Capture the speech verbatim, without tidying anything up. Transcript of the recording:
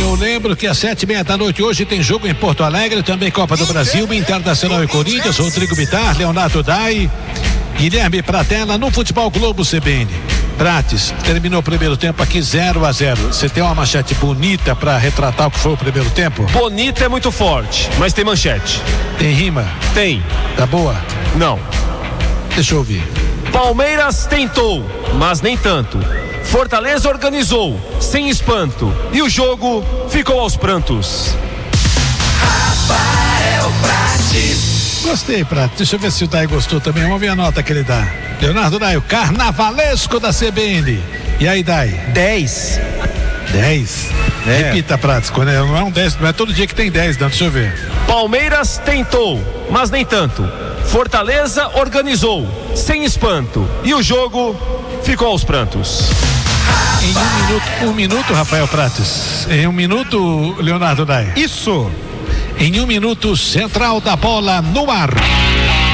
eu lembro que às sete e meia da noite hoje tem jogo em Porto Alegre, também Copa do Brasil, Internacional e Corinthians, Rodrigo Bitar, Leonardo Dai, Guilherme Pratella no Futebol Globo C B N. Prates, terminou o primeiro tempo aqui zero a zero. Você tem uma manchete bonita pra retratar o que foi o primeiro tempo? Bonita é muito forte, mas tem manchete. Tem rima? Tem. Tá boa? Não. Deixa eu ouvir. Palmeiras tentou, mas nem tanto. Fortaleza organizou, sem espanto. E o jogo ficou aos prantos. Rafael Prates. Gostei, Prates. Deixa eu ver se o Dai gostou também. Vamos ver a nota que ele dá. Leonardo Dai, o carnavalesco da C B N. E aí, Dai? dez. dez? É. Repita, Prates. Quando não é um dez, não é todo dia que tem dez, não. Deixa eu ver. Palmeiras tentou, mas nem tanto. Fortaleza organizou, sem espanto. E o jogo ficou aos prantos. Em um minuto, um minuto, Rafael Prates. Em um minuto, Leonardo Dai. Isso. Em um minuto, central da bola no ar.